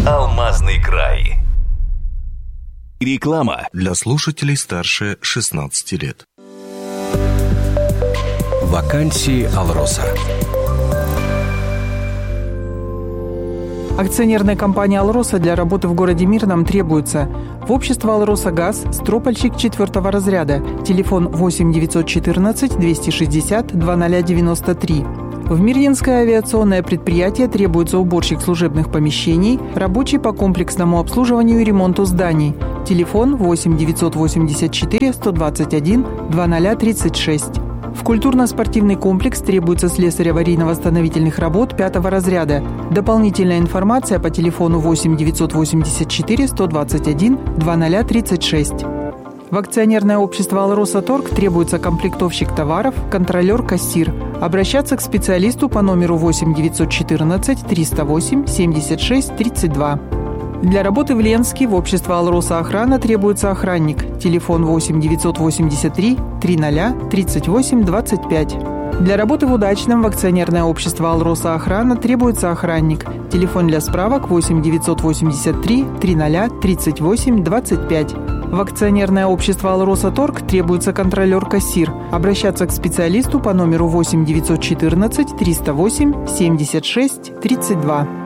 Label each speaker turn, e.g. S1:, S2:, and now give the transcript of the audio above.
S1: Алмазный край. Реклама
S2: для слушателей старше 16 лет.
S1: Вакансии «Алроса».
S3: Акционерная компания «Алроса» для работы в городе Мирном требуется: в общество «Алроса Газ» стропольщик 4-го разряда, телефон 8 914 260 2093. В Мирнинское авиационное предприятие требуется уборщик служебных помещений, рабочий по комплексному обслуживанию и ремонту зданий, телефон 8 984 121 2036. В культурно-спортивный комплекс требуется слесарь аварийно-восстановительных работ 5-го разряда. Дополнительная информация по телефону 8 984 121 2036. В акционерное общество «Алроса Торг» требуется комплектовщик товаров, контролер-кассир. Обращаться к специалисту по номеру 8 914 308 76 32. Для работы в Ленске в общество «Алроса Охрана» требуется охранник. Телефон 8 983 30 38 25. Для работы в Удачном в акционерное общество «Алроса Охрана» требуется охранник. Телефон для справок 8 983 30 38 25. В акционерное общество «Алроса Торг» требуется контролер-кассир. Обращаться к специалисту по номеру 8 914 308 76 32.